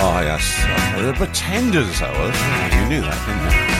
Oh, yes. The Pretenders, though. You knew that,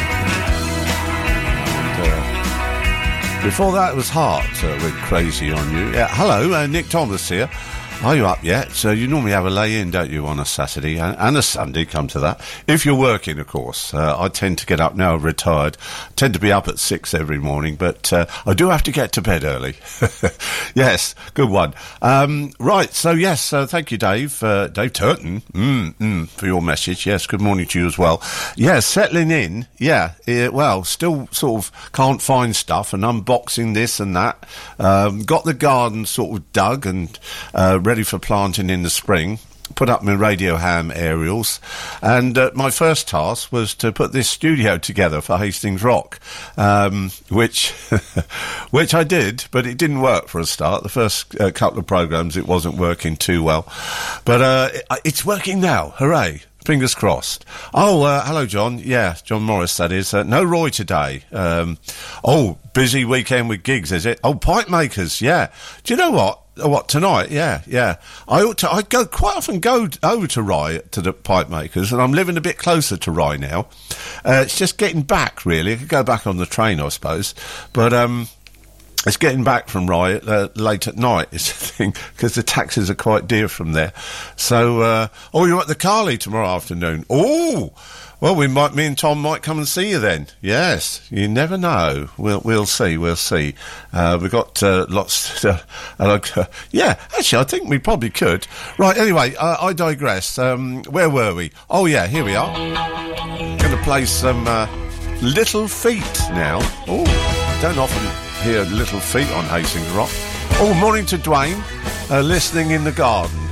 didn't you? And, before that was Heart with Crazy on You. Yeah, hello, Nick Thomas here. Are you up yet? So you normally have a lay-in, don't you, on a Saturday and a Sunday, come to that. If you're working, of course. I tend to get up now, retired. Tend to be up at 6 every morning, but I do have to get to bed early. Yes, good one. Right, so yes, thank you, Dave. Dave Turton, for your message. Yes, good morning to you as well. Yeah, settling in. Yeah, well, still sort of can't find stuff and unboxing this and that. Got the garden sort of dug and ready for planting in the spring. Put up my Radio Ham aerials, and my first task was to put this studio together for Hastings Rock, which I did, but it didn't work for a start. The first couple of programmes it wasn't working too well, but it's working now. Hooray! Fingers crossed. Oh, hello, John. Yeah, John Morris, that is. No Roy today. Busy weekend with gigs, is it? Oh, pipe makers, yeah. Do you know what? What, tonight? Yeah. I quite often go over to Rye, to the pipe makers, and I'm living a bit closer to Rye now. It's just getting back, really. I could go back on the train, I suppose. But, it's getting back from Rye late at night, is the thing, because the taxis are quite dear from there. So, you're at the Carly tomorrow afternoon. Oh! Well, me and Tom might come and see you then. Yes, you never know. We'll see. We've got lots. Yeah, actually, I think we probably could. Right. Anyway, I digress. Where were we? Oh yeah, here we are. Going to play some Little Feat now. Oh, don't often hear Little Feat on Hastings Rock. Oh, morning to Dwayne, listening in the garden.